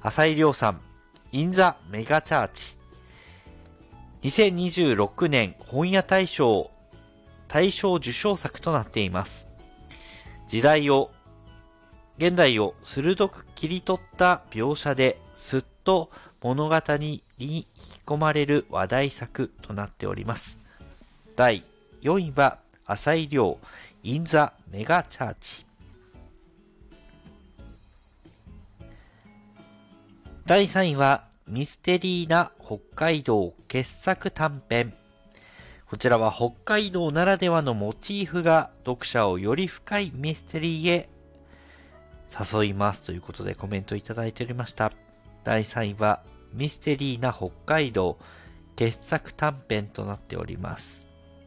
浅井亮さん、インザメガチャーチ。2026年本屋大賞受賞作となっています。現代を鋭く切り取った描写ですっと物語に引き込まれる話題作となっております。第4位は浅井亮インザメガチャーチ。第3位はミステリーな北海道傑作短編。こちらは北海道ならではのモチーフが読者をより深いミステリーへ誘いますということでコメントいただいておりました。第3位はミステリーな北海道傑作短編となっております。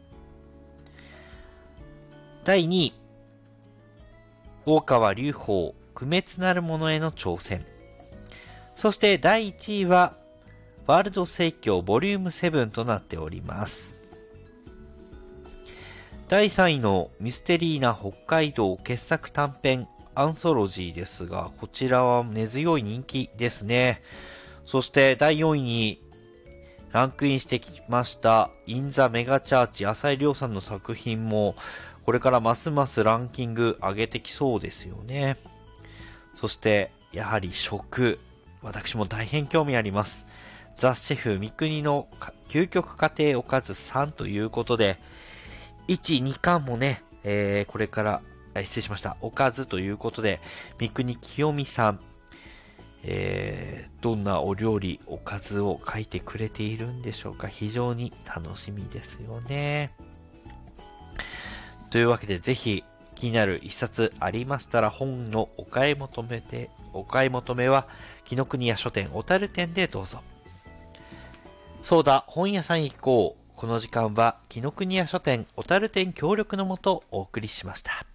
第2位、大川隆法不滅なるものへの挑戦。そして第1位はワールド盛況ボリューム7となっております。第3位のミステリーな北海道傑作短編アンソロジーですが、こちらは根強い人気ですね。そして第4位にランクインしてきましたインザメガチャーチ浅井亮さんの作品もこれからますますランキング上げてきそうですよね。そしてやはり食、私も大変興味あります。ザ・シェフ三国の究極家庭おかず3ということで、1、2巻もね、これから失礼しました。おかずということで、三国清美さん、どんなお料理、おかずを書いてくれているんでしょうか。非常に楽しみですよね。というわけで、ぜひ気になる一冊ありましたら、本のお買い求めは、紀ノ国屋書店小樽店でどうぞ。そうだ、本屋さん行こう。この時間は紀ノ国屋書店小樽店協力のもとお送りしました。